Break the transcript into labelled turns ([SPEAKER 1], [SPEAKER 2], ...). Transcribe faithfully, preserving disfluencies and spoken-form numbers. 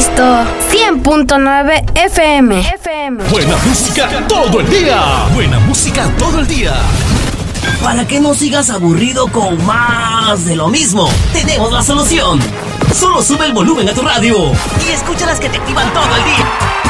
[SPEAKER 1] Transistor cien punto nueve F M. F M.
[SPEAKER 2] Buena música todo el día. Buena música todo el día.
[SPEAKER 3] Para que no sigas aburrido con más de lo mismo, tenemos la solución. Solo sube el volumen a tu radio y escucha las que te activan todo el día.